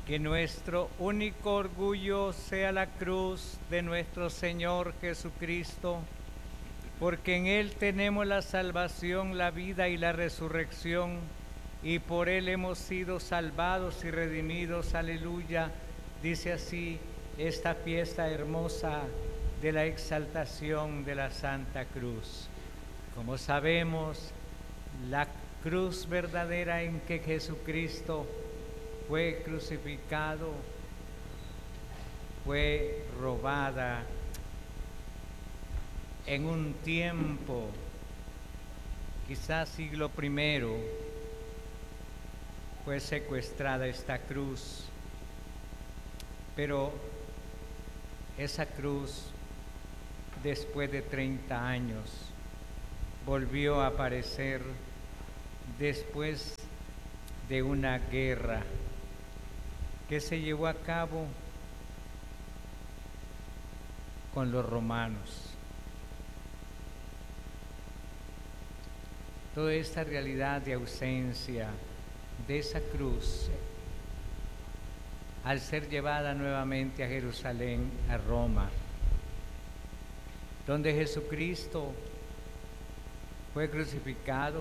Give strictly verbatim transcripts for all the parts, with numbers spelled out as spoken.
Que nuestro único orgullo sea la cruz de nuestro Señor Jesucristo, porque en Él tenemos la salvación, la vida y la resurrección, y por Él hemos sido salvados y redimidos. Aleluya. Dice así esta fiesta hermosa de la exaltación de la Santa Cruz. Como sabemos, la cruz verdadera en que Jesucristo fue crucificado fue robada en un tiempo, quizás siglo primero, fue secuestrada esta cruz, pero esa cruz después de treinta años volvió a aparecer después de una guerra que se llevó a cabo con los romanos. Toda esta realidad de ausencia de esa cruz, al ser llevada nuevamente a Jerusalén, a Roma, donde Jesucristo fue crucificado,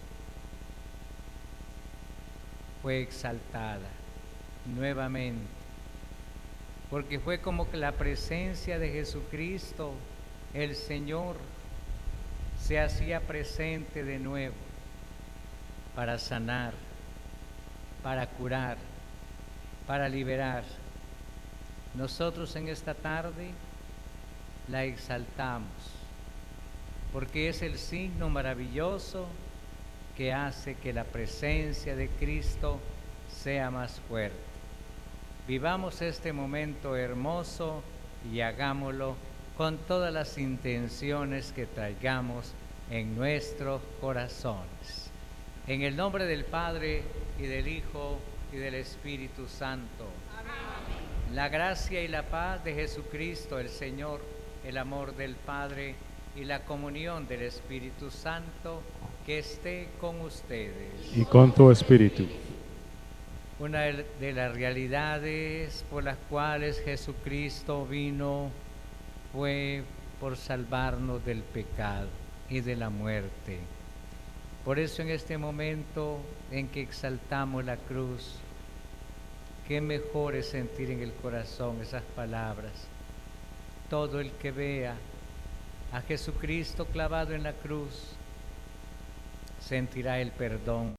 fue exaltada nuevamente, porque fue como que la presencia de Jesucristo, el Señor, se hacía presente de nuevo para sanar, para curar, para liberar. Nosotros en esta tarde la exaltamos, porque es el signo maravilloso que hace que la presencia de Cristo sea más fuerte. Vivamos este momento hermoso y hagámoslo con todas las intenciones que traigamos en nuestros corazones. En el nombre del Padre, y del Hijo, y del Espíritu Santo. Amén. La gracia y la paz de Jesucristo, el Señor, el amor del Padre y la comunión del Espíritu Santo, que esté con ustedes. Y con tu espíritu. Una de las realidades por las cuales Jesucristo vino fue por salvarnos del pecado y de la muerte. Por eso en este momento en que exaltamos la cruz, qué mejor es sentir en el corazón esas palabras. Todo el que vea a Jesucristo clavado en la cruz sentirá el perdón.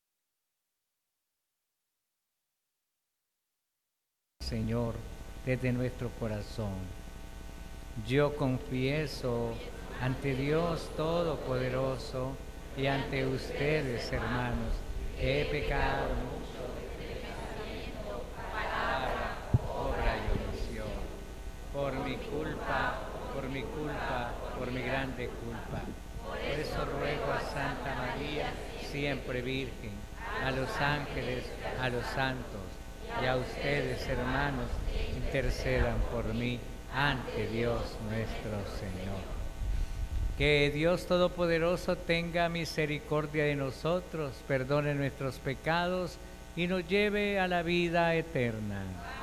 Señor, desde nuestro corazón. Yo confieso ante Dios Todopoderoso y ante ustedes, hermanos, que he pecado mucho de pensamiento, palabra, obra y omisión. Por mi culpa, por mi culpa, por mi grande culpa. Por eso ruego a Santa María, siempre Virgen, a los ángeles, a los santos, y a ustedes, hermanos, intercedan por mí ante Dios nuestro Señor. Que Dios Todopoderoso tenga misericordia de nosotros, perdone nuestros pecados y nos lleve a la vida eterna.